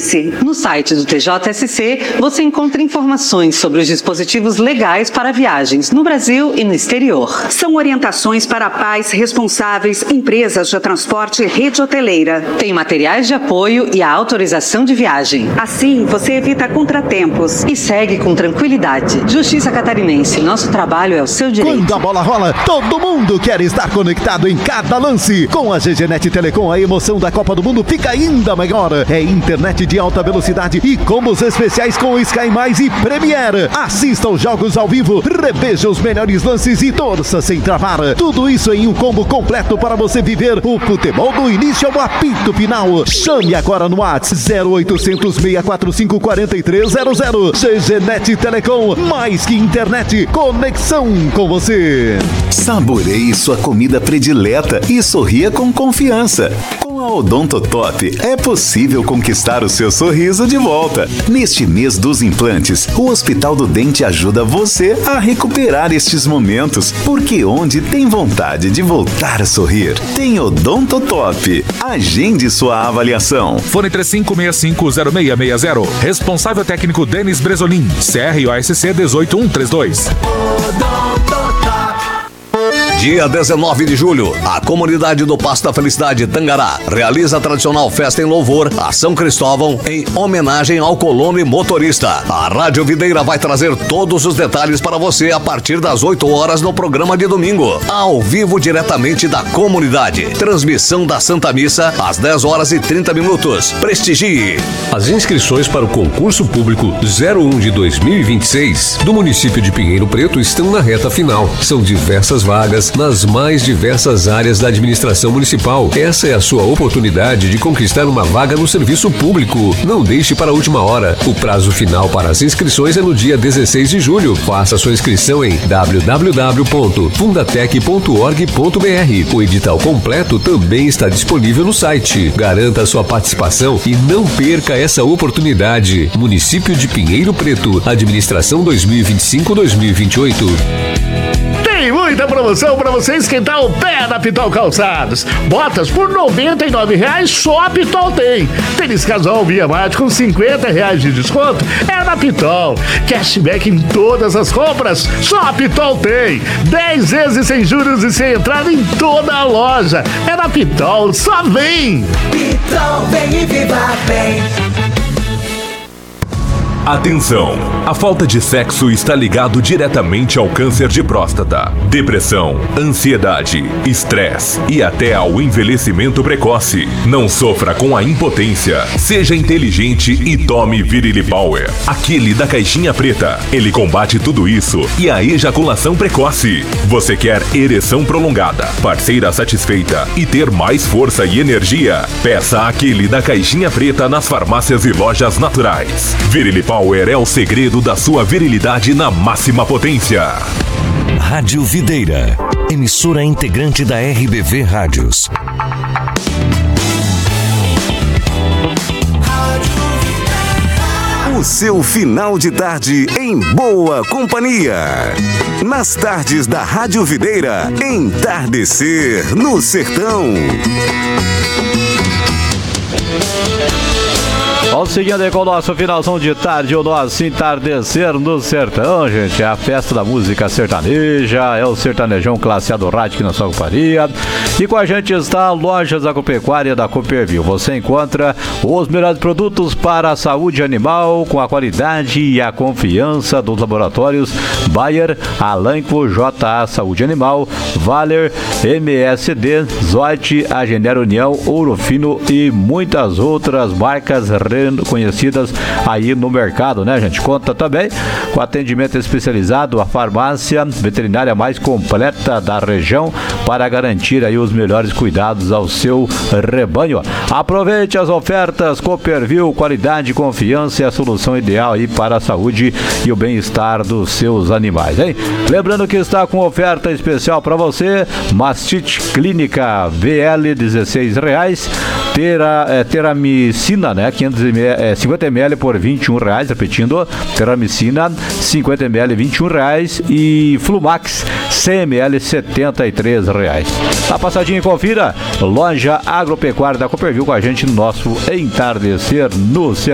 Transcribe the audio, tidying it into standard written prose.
catarinense. No site do TJSC, você encontra informações sobre os dispositivos legais para viagens no Brasil e no exterior. São orientações para pais responsáveis, empresas de transporte e rede hoteleira. Tem materiais de apoio e a autorização de viagem. Assim, você evita contratempos. E segue com tranquilidade. Justiça Catarinense, nosso trabalho é o seu direito. Quando a bola rola, todo mundo quer estar conectado em cada lance. Com a GGNet Telecom, a emoção da Copa do Mundo fica ainda maior. É internet de alta velocidade e combos especiais com Sky Mais e Premiere. Assista os jogos ao vivo, reveja os melhores lances e torça sem travar. Tudo isso em um combo completo para você viver o futebol do início ao apito final. Chame agora no WhatsApp 0800 645 4300. GGNet Telecom, mais que internet, conexão com você. Saboreie sua comida predileta e sorria com confiança. Com a Odontotop é possível conquistar o seu sorriso de volta. Neste mês dos implantes, o Hospital do Dente ajuda você a recuperar estes momentos, porque onde tem vontade de voltar a sorrir, tem Odontotop. Agende sua avaliação. Fone 35650660. Responsável técnico Denis Bresolim. CROSC 18132. Dia 19 de julho, a comunidade do Passo da Felicidade Tangará realiza a tradicional festa em louvor a São Cristóvão em homenagem ao colono e motorista. A Rádio Videira vai trazer todos os detalhes para você a partir das 8 horas no programa de domingo, ao vivo diretamente da comunidade. Transmissão da Santa Missa às 10 horas e 30 minutos. Prestigie! As inscrições para o concurso público 01 de 2026 do município de Pinheiro Preto estão na reta final. São diversas vagas nas mais diversas áreas da administração municipal. Essa é a sua oportunidade de conquistar uma vaga no serviço público. Não deixe para a última hora. O prazo final para as inscrições é no dia 16 de julho. Faça sua inscrição em www.fundatec.org.br. O edital completo também está disponível no site. Garanta sua participação e não perca essa oportunidade. Município de Pinheiro Preto, administração 2025-2028. Tem muita promoção para você esquentar o pé na Pitol Calçados. Botas por R$ 99,00 só a Pitol tem. Tênis casual Via Mate com R$ 50,00 de desconto é na Pitol. Cashback em todas as compras, só a Pitol tem. 10 vezes sem juros e sem entrada em toda a loja. É na Pitol, só vem! Pitol, vem e viva bem. Atenção! A falta de sexo está ligado diretamente ao câncer de próstata, depressão, ansiedade, estresse e até ao envelhecimento precoce. Não sofra com a impotência. Seja inteligente e tome Virile Power, aquele da caixinha preta. Ele combate tudo isso e a ejaculação precoce. Você quer ereção prolongada, parceira satisfeita e ter mais força e energia? Peça aquele da caixinha preta nas farmácias e lojas naturais. Virile Power é o segredo da sua virilidade na máxima potência. Rádio Videira, emissora integrante da RBV Rádios. O seu final de tarde em boa companhia. Nas tardes da Rádio Videira, Entardecer no Sertão. Vamos seguindo aí com o nosso finalzão de tarde, o nosso Entardecer no Sertão, gente. É a festa da música sertaneja, é o sertanejão classe A do rádio aqui na sua companhia. E com a gente está a Lojas Agropecuária da Cooperville. Você encontra os melhores produtos para a saúde animal, com a qualidade e a confiança dos laboratórios Bayer, Alanco, JA Saúde Animal, Valer, MSD, Zote, Agener União, Ouro Fino e muitas outras marcas conhecidas aí no mercado, né, gente? Conta também com atendimento especializado, a farmácia veterinária mais completa da região para garantir aí os melhores cuidados ao seu rebanho. Aproveite as ofertas Cooperville, qualidade, confiança e a solução ideal aí para a saúde e o bem-estar dos seus animais, hein? Lembrando que está com oferta especial para você, Mastite Clínica VL R$16, Teramicina, né, 50 ml por R$21, repetindo, Teramicina 50 ml R$21 e Flumax 100 ml R$73. Tá passadinho e confira, Loja Agropecuária da Cooperville com a gente no nosso Entardecer no Sertão.